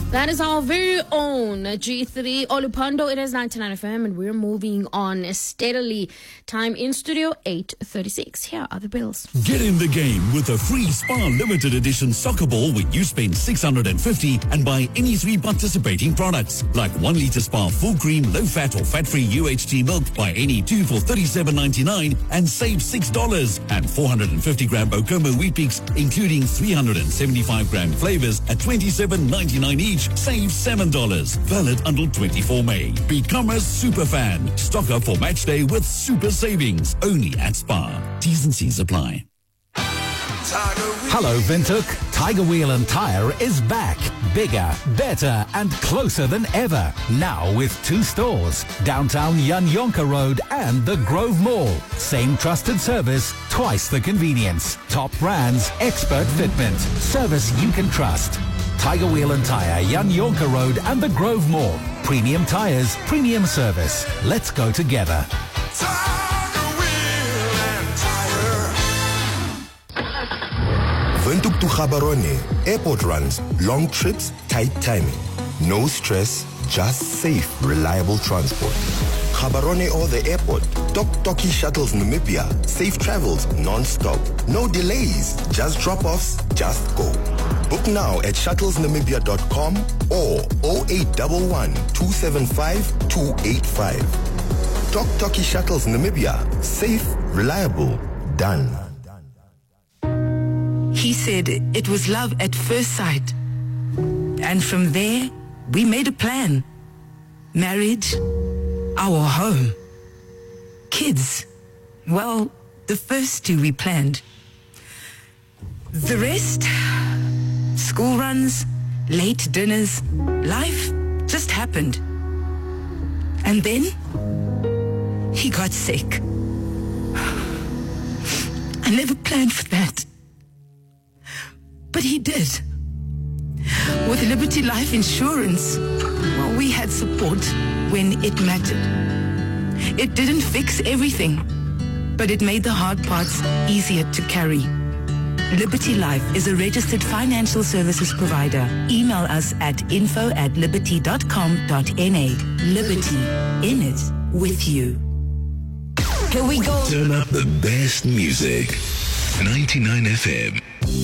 That is our very own G3 Olupondo. It is 99 FM and we're moving on steadily. Time in studio, 8:36. Here are the bills. Get in the game with a free Spar limited edition soccer ball when you spend 650 and buy any 3 participating products. Like 1 litre Spar full cream, low fat or fat free UHT milk. Buy any 2 for $37.99 and save $6. And 450 gram Okomo Wheat Pix, including 375 gram flavors at $27.99 each. Save $7. Valid until 24 May. Become a super fan. Stock up for match day with super savings. Only at Spar. T's and C's apply. Hello, Windhoek. Tiger Wheel and Tire is back. Bigger, better, and closer than ever. Now with 2 stores. Downtown Jan Jonker Road and the Grove Mall. Same trusted service, twice the convenience. Top brands, expert fitment. Service you can trust. Tiger Wheel and Tire, Jan Jonker Road and the Grove Mall. Premium tires, premium service. Let's go together. Tiger Wheel and Tire. Windhoek to Gaborone. Airport runs, long trips, tight timing. No stress, just safe, reliable transport. Gaborone or the airport. Tok-Toki Shuttles Namibia. Safe travels, non-stop. No delays, just drop-offs, just go. Book now at shuttlesnamibia.com or 0811 275 285. Tok-Toki Shuttles Namibia. Safe, reliable, done. He said it was love at first sight. And from there, we made a plan. Marriage, our home. Kids, well, the first 2 we planned. The rest, school runs, late dinners, life just happened. And then, he got sick. I never planned for that. But he did. With Liberty Life Insurance, well, we had support when it mattered. It didn't fix everything, but it made the hard parts easier to carry. Liberty Life is a registered financial services provider. Email us at info@liberty.com.na. Liberty, in it with you. Here we go. Turn up the best music. 99 FM.